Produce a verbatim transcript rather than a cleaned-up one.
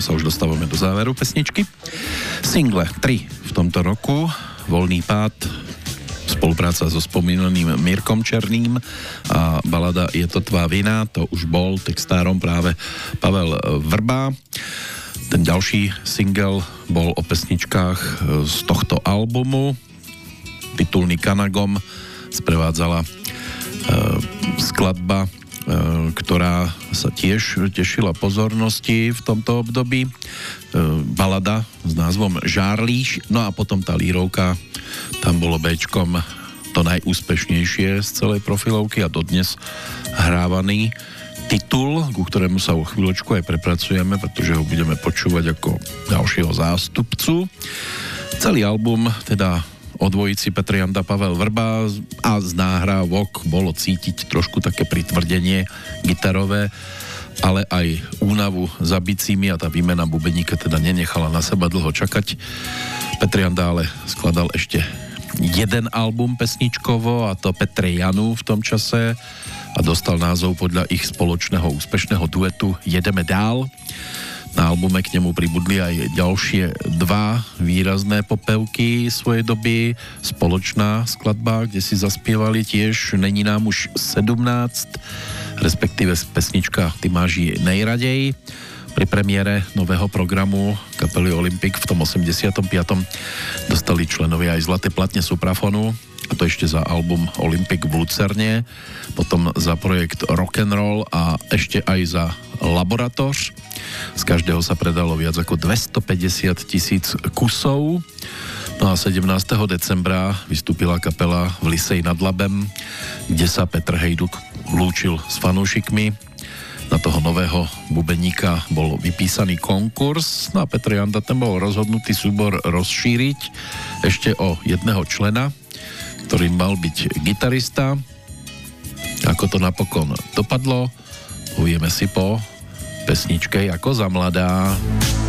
teraz sa už dostávame do záveru pesničky. Single tri v tomto roku, Voľný pád, spolupráca so spomínaným Mirkom Černým a balada Je to tvá vina, to už bol textárom práve Pavel Vrba. Ten ďalší single bol o pesničkách z tohto albumu, titulný Kanagom, sprevádzala e, skladba, e, ktorá sa tiež tešila pozornosti v tomto období, e, balada s názvom Žárlíš, no a potom tá lírovka, tam bolo béčkom to najúspešnejšie z celej profilovky a dodnes hrávaný titul, ku ktorému sa o chvíľočku aj prepracujeme, pretože ho budeme počúvať ako ďalšieho zástupcu. Celý album teda o dvojici Petr Janda, Pavel Vrba a z náhrávok bolo cítiť trošku také pritvrdenie gitarové, ale aj únavu za bicími a tá výmena bubeníka teda nenechala na seba dlho čakať. Petr Janda ale skladal ešte jeden album pesničkovo, a to Petre Janu v tom čase, a dostal názov podľa ich spoločného úspešného duetu Jedeme dál. Na albume k nemu pribudli aj ďalšie dva výrazné popevky svojej doby. Spoločná skladba, kde si zaspievali tiež Není nám už sedmnáct, respektíve pesnička Ty máš ji nejradej. Pri premiére nového programu kapely Olympik v tom osemdesiatom piatom dostali členovia aj zlaté platne Suprafonu, a to ešte za album Olympik v Lucerne, potom za projekt Rock'n'Roll a ešte aj za Laboratoř. Z každého sa predalo viac ako dvestopäťdesiat tisíc kusov. No a sedemnásteho decembra vystúpila kapela v Lisej nad Labem, kde sa Petr Hejduk lúčil s fanúšikmi. Na toho nového bubeníka bol vypísaný konkurs, no a Petr Janda ten bol rozhodnutý súbor rozšíriť ešte o jedného člena, ktorým mal byť gitarista. Ako to napokon dopadlo, povieme si po pesničke Jako za mladá.